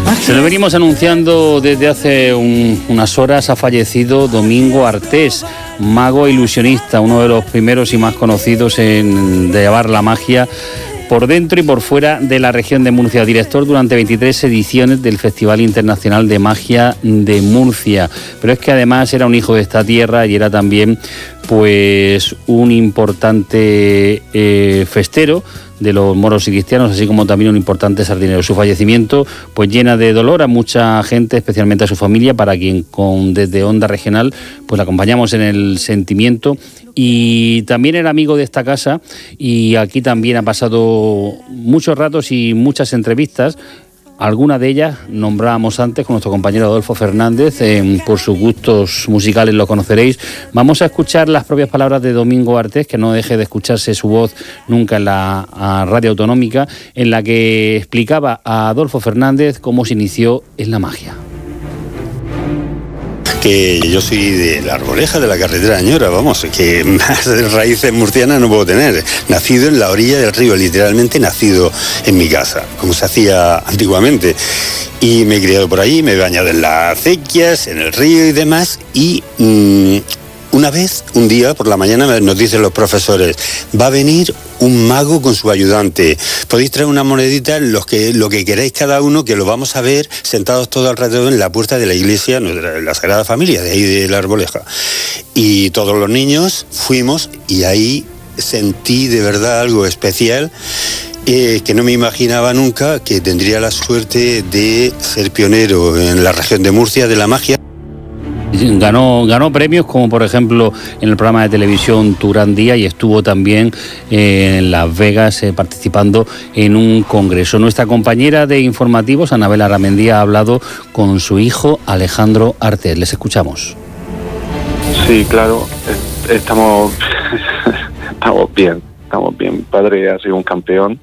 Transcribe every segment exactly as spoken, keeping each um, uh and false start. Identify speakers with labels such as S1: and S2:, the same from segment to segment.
S1: Se lo venimos anunciando desde hace un, unas horas. Ha fallecido Domingo Artés, mago ilusionista, uno de los primeros y más conocidos en de llevar la magia por dentro y por fuera de la región de Murcia, director durante veintitrés ediciones del Festival Internacional de Magia de Murcia. Pero es que además era un hijo de esta tierra y era también pues un importante eh, festero de los moros y cristianos, así como también un importante sardinero. Su fallecimiento pues llena de dolor a mucha gente, especialmente a su familia, para quien con desde Onda Regional pues la acompañamos en el sentimiento. Y también era amigo de esta casa y aquí también ha pasado muchos ratos y muchas entrevistas. Algunas de ellas nombrábamos antes con nuestro compañero Adolfo Fernández, eh, por sus gustos musicales lo conoceréis. Vamos a escuchar las propias palabras de Domingo Artés, que no deje de escucharse su voz nunca en la radio autonómica, en la que explicaba a Adolfo Fernández cómo se inició en la magia.
S2: Que yo soy de la Arboleja, de la carretera Añora, vamos, que más raíces murcianas no puedo tener. Nacido en la orilla del río, literalmente nacido en mi casa, como se hacía antiguamente. Y me he criado por allí, me he bañado en las acequias, en el río y demás. Y mmm, una vez, un día por la mañana, nos dicen los profesores, va a venir un mago con su ayudante. Podéis traer una monedita, los que, lo que queráis cada uno, que lo vamos a ver sentados todos alrededor en la puerta de la iglesia, la Sagrada Familia, de ahí de la Arboleja. Y todos los niños fuimos y ahí sentí de verdad algo especial, eh, que no me imaginaba nunca que tendría la suerte de ser pionero en la región de Murcia de la magia.
S1: Ganó, ganó premios como por ejemplo en el programa de televisión Tu Gran Día y estuvo también eh, en Las Vegas eh, participando en un congreso. Nuestra compañera de informativos, Anabel Aramendía, ha hablado con su hijo Alejandro Artés. Les escuchamos.
S3: Sí, claro, estamos, estamos bien, estamos bien. Mi padre ha sido un campeón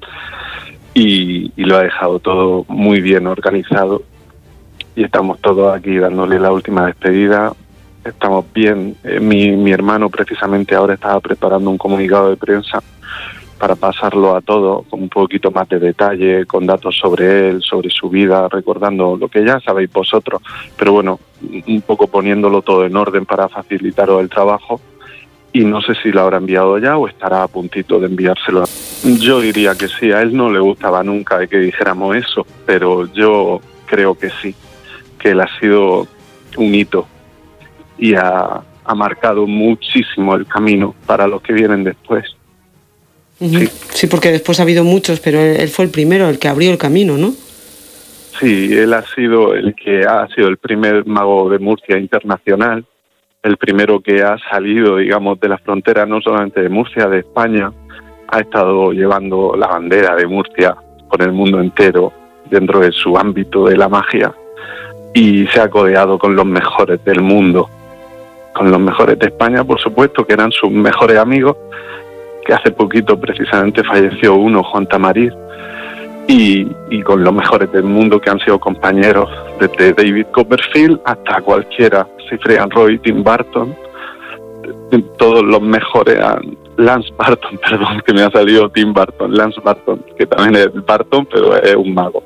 S3: y, y lo ha dejado todo muy bien organizado. Y estamos todos aquí dándole la última despedida. Estamos bien. Eh, mi, mi hermano precisamente ahora estaba preparando un comunicado de prensa para pasarlo a todos con un poquito más de detalle, con datos sobre él, sobre su vida, recordando lo que ya sabéis vosotros, pero bueno, un poco poniéndolo todo en orden para facilitaros el trabajo. Y no sé si lo habrá enviado ya o estará a puntito de enviárselo. Yo diría que sí. A él no le gustaba nunca que dijéramos eso, pero yo creo que sí, que él ha sido un hito y ha, ha marcado muchísimo el camino para los que vienen después.
S4: Uh-huh. Sí. Sí, porque después ha habido muchos, pero él, él fue el primero, el que abrió el camino, ¿no?
S3: Sí, él ha sido el que ha sido el primer mago de Murcia internacional, el primero que ha salido, digamos, de las fronteras no solamente de Murcia, de España, ha estado llevando la bandera de Murcia por el mundo entero dentro de su ámbito de la magia. Y se ha codeado con los mejores del mundo, con los mejores de España, por supuesto, que eran sus mejores amigos, que hace poquito precisamente falleció uno, Juan Tamariz, y, y con los mejores del mundo, que han sido compañeros desde David Copperfield hasta cualquiera, Cyprian Roy, Tim Burton, todos los mejores, Lance Barton, perdón, que me ha salido Tim Burton, Lance Barton, que también es Barton, pero es un mago.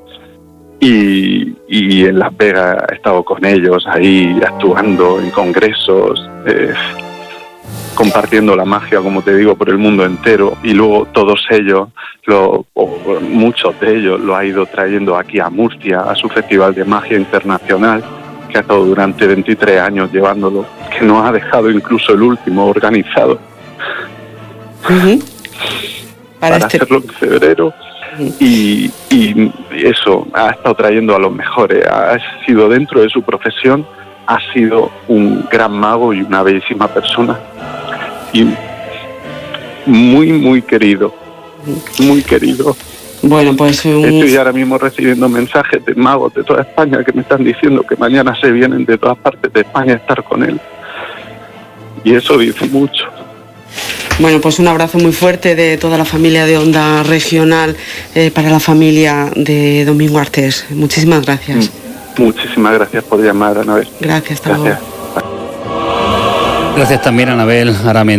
S3: Y, y en Las Vegas he estado con ellos ahí actuando en congresos, eh, compartiendo la magia, como te digo, por el mundo entero. Y luego todos ellos, lo, o muchos de ellos, lo ha ido trayendo aquí a Murcia, a su Festival de Magia Internacional, que ha estado durante veintitrés años llevándolo, que nos ha dejado incluso el último organizado. Uh-huh. Para, para este... hacerlo en febrero. Y, y eso, ha estado trayendo a los mejores, ha sido dentro de su profesión, ha sido un gran mago y una bellísima persona. Y muy, muy querido, muy querido.
S4: Bueno, pues un...
S3: estoy ahora mismo recibiendo mensajes de magos de toda España que me están diciendo que mañana se vienen de todas partes de España a estar con él. Y eso dice mucho.
S4: Bueno, pues un abrazo muy fuerte de toda la familia de Onda Regional eh, para la familia de Domingo Artés. Muchísimas gracias.
S3: Muchísimas gracias por llamar, Anabel.
S4: Gracias, hasta luego.
S1: Gracias también, Anabel Aramendía.